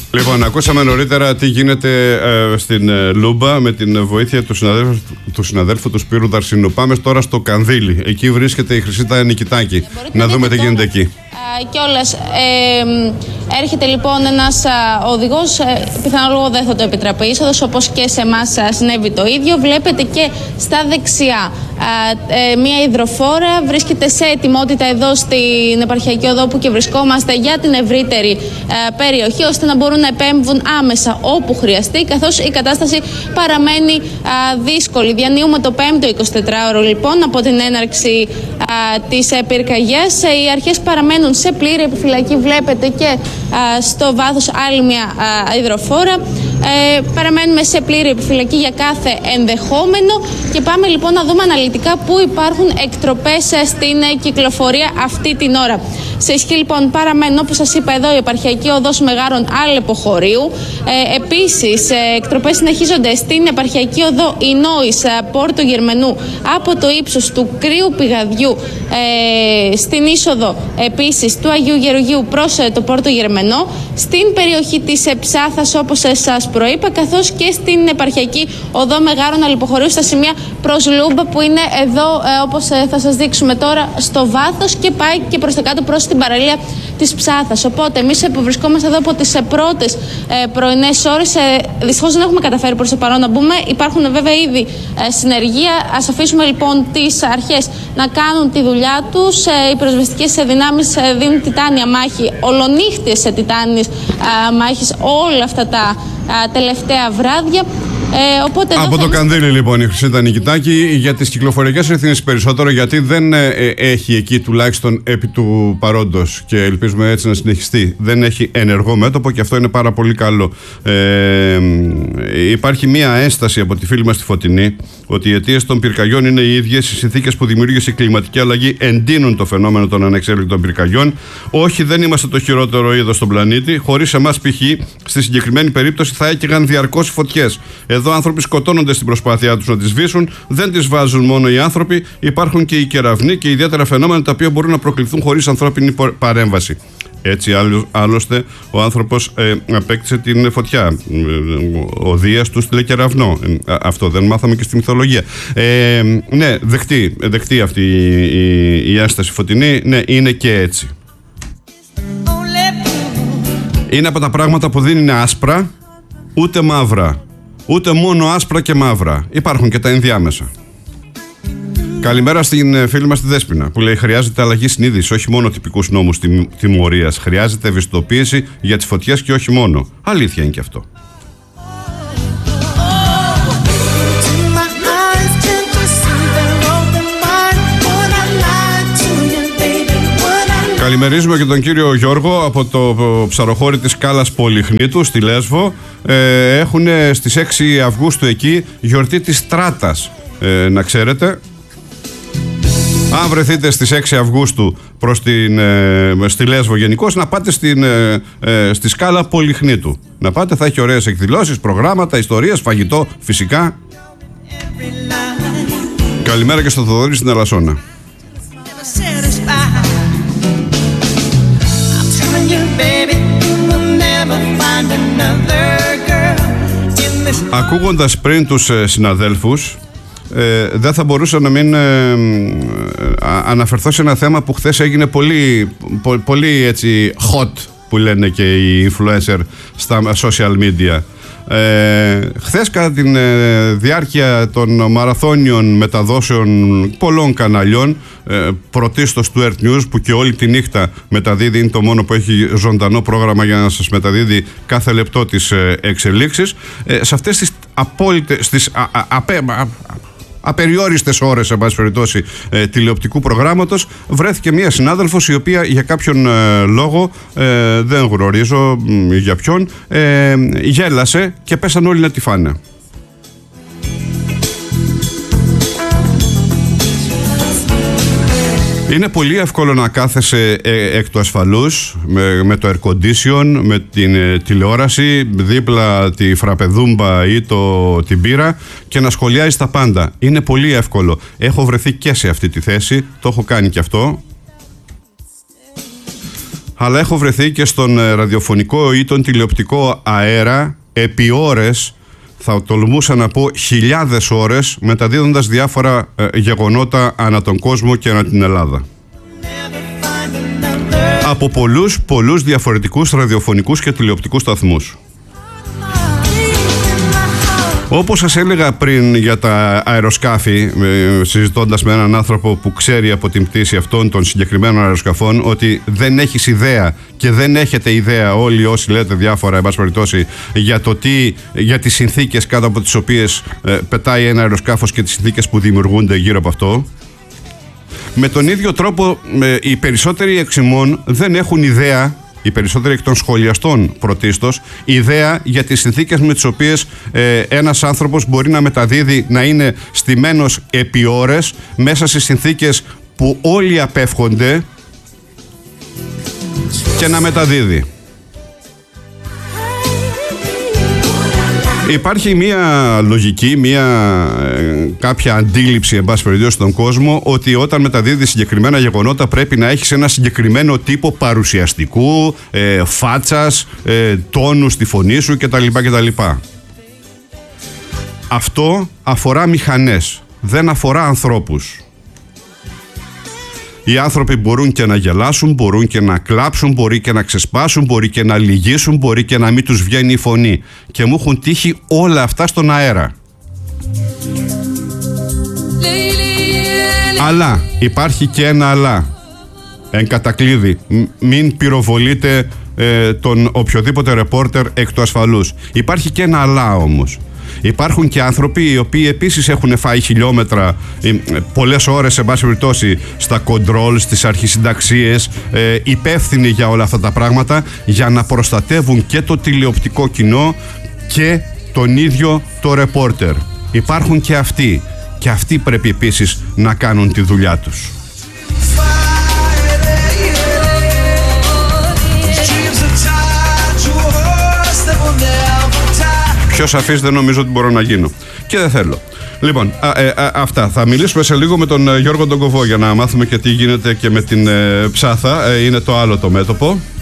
Λοιπόν, ακούσαμε νωρίτερα τι γίνεται στην Λούμπα με την βοήθεια του συναδέλφου του Σπύρου Δαρσινού. Πάμε τώρα στο Κανδύλι. Εκεί βρίσκεται η Χρυσίτα Νικητάκη. Να δούμε τι γίνεται εκεί. Κιόλας έρχεται λοιπόν ένας οδηγός, πιθανόλογο δεν θα το επιτραπεί είσοδος, όπως και σε εμάς συνέβη το ίδιο. Βλέπετε και στα δεξιά μια υδροφόρα βρίσκεται σε ετοιμότητα εδώ στην επαρχιακή οδό που και βρισκόμαστε για την ευρύτερη περιοχή, ώστε να μπορούν να επέμβουν άμεσα όπου χρειαστεί, καθώς η κατάσταση παραμένει δύσκολη. Διανύουμε το 5ο 24ωρο λοιπόν από την έναρξη της πυρκαγιάς. Οι αρχές παραμένουν σε πλήρη επιφυλακή. Βλέπετε και στο βάθος άλλη μια υδροφόρα. Παραμένουμε σε πλήρη επιφυλακή για κάθε ενδεχόμενο και πάμε λοιπόν να δούμε αναλυτικά πού υπάρχουν εκτροπές στην κυκλοφορία αυτή την ώρα. Σε ισχύ λοιπόν παραμένουν, όπως σας είπα, εδώ η επαρχιακή οδός Μεγάρων Άλεπο Χωρίου. Επίσης εκτροπές συνεχίζονται στην επαρχιακή οδό Ινόης Πόρτο Γερμενού από το ύψος του Κρύου Πηγαδιού στην είσοδο επίσης του Αγίου Γεωργίου προς το Πόρτο Γερμενό, στην περιοχή της Ψάθας όπως σας προείπα, καθώς και στην επαρχιακή οδό Μεγάρων Άλεπο Χωρίου στα σημεία προς Λούμπα που είναι εδώ όπως θα σας δείξουμε τώρα στο βάθος και πάει και προς τα κάτω προς την παραλία της Ψάθας. Οπότε εμείς που βρισκόμαστε εδώ από τις πρώτες πρωινές ώρες, δυστυχώς δεν έχουμε καταφέρει προς το παρόν να μπούμε. Υπάρχουν βέβαια ήδη συνεργεία. Ας αφήσουμε λοιπόν τις αρχές να κάνουν τη δουλειά τους. Οι πυροσβεστικές δυνάμεις δίνουν τιτάνια μάχη, ολονύχτιες σε τιτάνιες μάχης όλα αυτά τα τελευταία βράδια. Από το Κανδύλι λοιπόν η Χρυσίτα Νικητάκη για τις κυκλοφοριακές ρυθμίσεις περισσότερο, γιατί δεν έχει εκεί, τουλάχιστον επί του παρόντος, και ελπίζουμε έτσι να συνεχιστεί, δεν έχει ενεργό μέτωπο και αυτό είναι πάρα πολύ καλό. Υπάρχει μία ένσταση από τη φίλη μας τη Φωτεινή ότι οι αιτίες των πυρκαγιών είναι οι ίδιες. Οι συνθήκες που δημιούργησε η κλιματική αλλαγή εντείνουν το φαινόμενο των ανεξέλεγκτων πυρκαγιών. Όχι, δεν είμαστε το χειρότερο είδος στον πλανήτη. Χωρίς εμάς, π.χ., στη συγκεκριμένη περίπτωση θα έκαιγαν διαρκώς φωτιές. Εδώ άνθρωποι σκοτώνονται στην προσπάθειά τους να τις σβήσουν. Δεν τις βάζουν μόνο οι άνθρωποι. Υπάρχουν και οι κεραυνοί και ιδιαίτερα φαινόμενα τα οποία μπορούν να προκληθούν χωρίς ανθρώπινη παρέμβαση. Έτσι άλλωστε ο άνθρωπος απέκτησε την φωτιά. Ο Δίας του στείλε κεραυνό. Αυτό δεν μάθαμε και στη μυθολογία. Ναι, δεκτή αυτή η ένσταση Φωτεινή. Ναι, είναι και έτσι. Είναι από τα πράγματα που δεν είναι άσπρα ούτε μαύρα. Ούτε μόνο άσπρα και μαύρα. Υπάρχουν και τα ενδιάμεσα. Καλημέρα στην φίλη μας τη Δέσποινα που λέει: χρειάζεται αλλαγή συνείδησης, όχι μόνο τυπικούς νόμους τιμωρίας. Χρειάζεται ευαισθητοποίηση για τις φωτιές και όχι μόνο. Αλήθεια είναι και αυτό. Καλημερίζουμε και τον κύριο Γιώργο από το ψαροχώρι της Κάλας Πολυχνήτου στη Λέσβο. Έχουν στις 6 Αυγούστου εκεί γιορτή της Στράτας, να ξέρετε. Αν βρεθείτε στις 6 Αυγούστου στη Λέσβο γενικώς, να πάτε στη Σκάλα Πολυχνήτου. Να πάτε, θα έχει ωραίες εκδηλώσεις, προγράμματα, ιστορίες, φαγητό φυσικά. Καλημέρα και στο Θοδωρή στην Αλασσόνα. Ακούγοντας πριν τους συναδέλφους, δεν θα μπορούσα να μην αναφερθώ σε ένα θέμα που χθες έγινε πολύ έτσι hot, που λένε και οι influencer στα social media. Χθες κατά τη διάρκεια των μαραθώνιων μεταδόσεων πολλών καναλιών, πρωτίστως του Earth News, που και όλη τη νύχτα μεταδίδει, είναι το μόνο που έχει ζωντανό πρόγραμμα για να σας μεταδίδει κάθε λεπτό τις εξελίξεις, σε αυτές τις απεριόριστες ώρες, εν πάση περιπτώσει, τηλεοπτικού προγράμματος, βρέθηκε μία συνάδελφος η οποία για κάποιον λόγο, δεν γνωρίζω για ποιον, γέλασε και πέσαν όλοι να τη φάνε. Είναι πολύ εύκολο να κάθεσαι εκ του ασφαλούς με το air condition, με την τηλεόραση, δίπλα τη φραπεδούμπα ή την πύρα και να σχολιάζεις τα πάντα. Είναι πολύ εύκολο. Έχω βρεθεί και σε αυτή τη θέση, το έχω κάνει και αυτό. αλλά έχω βρεθεί και στον ραδιοφωνικό ή τον τηλεοπτικό αέρα επί ώρες, θα τολμούσα να πω χιλιάδες ώρες, μεταδίδοντας διάφορα γεγονότα ανά τον κόσμο και ανά την Ελλάδα. Από πολλούς διαφορετικούς ραδιοφωνικούς και τηλεοπτικούς σταθμούς. Όπως σας έλεγα πριν για τα αεροσκάφη, συζητώντας με έναν άνθρωπο που ξέρει από την πτήση αυτών των συγκεκριμένων αεροσκαφών, ότι δεν έχεις ιδέα και δεν έχετε ιδέα όλοι όσοι λέτε διάφορα, εν πάση περιπτώσει, για τις συνθήκες κάτω από τις οποίες πετάει ένα αεροσκάφος και τις συνθήκες που δημιουργούνται γύρω από αυτό. Με τον ίδιο τρόπο οι περισσότεροι εξ ημών δεν έχουν ιδέα, οι περισσότεροι εκ των σχολιαστών πρωτίστως, ιδέα για τις συνθήκες με τις οποίες ένας άνθρωπος μπορεί να μεταδίδει, να είναι στημένος επί ώρες μέσα σε συνθήκες που όλοι απέφχονται και να μεταδίδει. Υπάρχει μια λογική, κάποια αντίληψη, εν πάση περιπτώσει, στον κόσμο, ότι όταν μεταδίδει συγκεκριμένα γεγονότα πρέπει να έχεις ένα συγκεκριμένο τύπο παρουσιαστικού, φάτσας, τόνου στη φωνή σου κτλ. Αυτό αφορά μηχανές, δεν αφορά ανθρώπους. Οι άνθρωποι μπορούν και να γελάσουν, μπορούν και να κλάψουν, μπορεί και να ξεσπάσουν, μπορεί και να λυγίσουν, μπορεί και να μην τους βγαίνει η φωνή. Και μου έχουν τύχει όλα αυτά στον αέρα. Αλλά, υπάρχει και ένα αλλά. Εν κατακλείδη, μην πυροβολείτε τον οποιοδήποτε ρεπόρτερ εκ του ασφαλούς. Υπάρχει και ένα αλλά όμως. Υπάρχουν και άνθρωποι οι οποίοι επίσης έχουν φάει χιλιόμετρα, πολλές ώρες σε πάση περιπτώσει, στα κοντρόλ, στις αρχισυνταξίες, υπεύθυνοι για όλα αυτά τα πράγματα, για να προστατεύουν και το τηλεοπτικό κοινό και τον ίδιο το ρεπόρτερ. Υπάρχουν και αυτοί, και αυτοί πρέπει επίσης να κάνουν τη δουλειά τους. Πιο σαφής δεν νομίζω ότι μπορώ να γίνω. Και δεν θέλω. Λοιπόν, αυτά. Θα μιλήσουμε σε λίγο με τον Γιώργο τον Κοβό για να μάθουμε και τι γίνεται και με την Ψάθα. Είναι το άλλο το μέτωπο.